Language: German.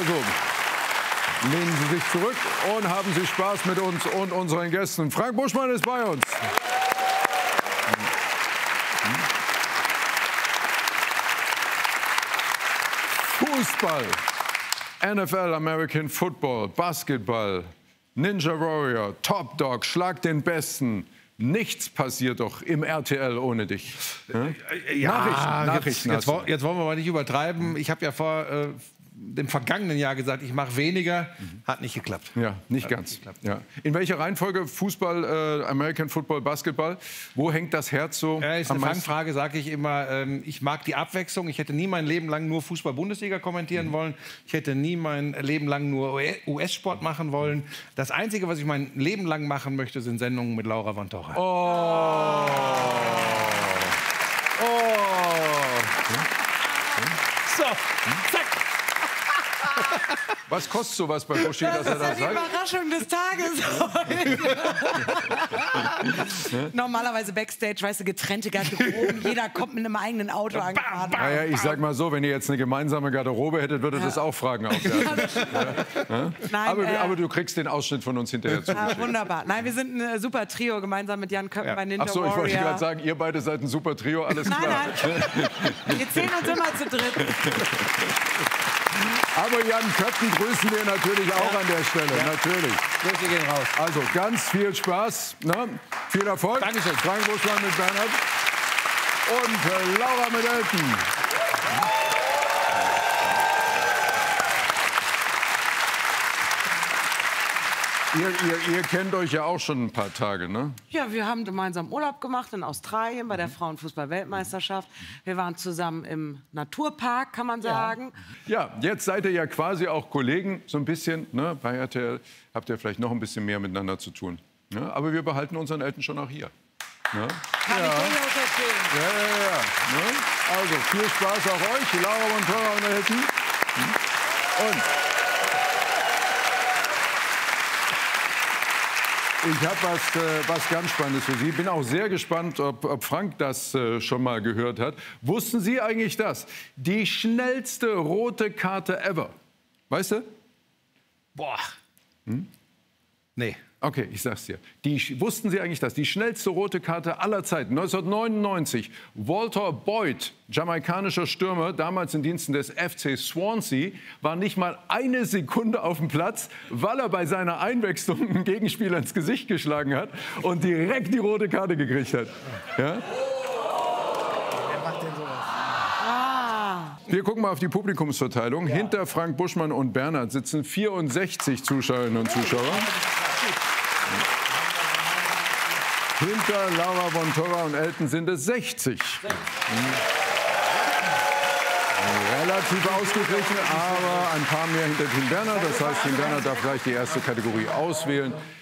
Also, lehnen Sie sich zurück und haben Sie Spaß mit uns und unseren Gästen. Frank Buschmann ist bei uns. Fußball, NFL, American Football, Basketball, Ninja Warrior, Top Dog, Schlag den Besten. Nichts passiert doch im RTL ohne dich. Ja, Nachrichten. Jetzt wollen wir mal nicht übertreiben. Ich habe ja vor dem vergangenen Jahr gesagt, ich mache weniger. Hat nicht geklappt. Ja, nicht ganz. Ja. In welcher Reihenfolge? Fußball, American Football, Basketball? Wo hängt das Herz so ist eine Fangfrage, sage ich immer. Ich mag die Abwechslung. Ich hätte nie mein Leben lang nur Fußball-Bundesliga kommentieren wollen. Ich hätte nie mein Leben lang nur US-Sport machen wollen. Das Einzige, was ich mein Leben lang machen möchte, sind Sendungen mit Laura von Torra. Oh. So, zack. Was kostet sowas bei Buschi, dass er das Das ist ja die Überraschung des Tages heute. Normalerweise Backstage, weißt du, getrennte Garderoben. Jeder kommt mit einem eigenen Auto angefahren. Naja, ich sag mal so, wenn ihr jetzt eine gemeinsame Garderobe hättet, würdet ihr das auch fragen. Nein, aber du kriegst den Ausschnitt von uns hinterher zugeschickt. Wunderbar. Nein, wir sind ein super Trio, gemeinsam mit Jan Köppen bei Ninja Ach so, ich wollte Warrior. gerade sagen, ihr beide seid ein super Trio, alles klar. Nein. Wir zählen uns immer zu dritt. Aber Jan Köppen grüßen wir natürlich auch an der Stelle. Ja. Natürlich. Grüße gehen raus. Also ganz viel Spaß. Ne? Viel Erfolg. Dankeschön. Frank Buschmann mit Bernhard. Und Laura mit Elton. Ihr kennt euch ja auch schon ein paar Tage, ne? Ja, wir haben gemeinsam Urlaub gemacht in Australien bei der Frauenfußball-Weltmeisterschaft. Wir waren zusammen im Naturpark, kann man sagen. Ja, jetzt seid ihr ja quasi auch Kollegen, so ein bisschen. Ne? Bei RTL habt ihr vielleicht noch ein bisschen mehr miteinander zu tun. Ne? Aber wir behalten unseren Elton schon auch hier. Ne? Kann ich durchaus erzählen. Ja. Ne? Also viel Spaß auch euch, Laura von Torra und Elton. Und ich habe was ganz Spannendes für Sie. Ich bin auch sehr gespannt, ob Frank das schon mal gehört hat. Wussten Sie eigentlich das? Die schnellste rote Karte ever. Weißt du? Boah. Nee. Okay, ich sag's dir. Wussten Sie eigentlich das? Die schnellste rote Karte aller Zeiten. 1999. Walter Boyd, jamaikanischer Stürmer, damals in Diensten des FC Swansea, war nicht mal eine Sekunde auf dem Platz, weil er bei seiner Einwechslung einen Gegenspieler ins Gesicht geschlagen hat und direkt die rote Karte gekriegt hat. Ja? Wer macht denn sowas? Wir gucken mal auf die Publikumsverteilung. Ja. Hinter Frank Buschmann und Bernhard sitzen 64 Zuschauerinnen und Zuschauer. Hinter Laura von Torra und Elton sind es 60. Relativ ausgeglichen, aber ein paar mehr hinter Team Bernhard. Das heißt, Team Bernhard darf gleich die erste Kategorie auswählen.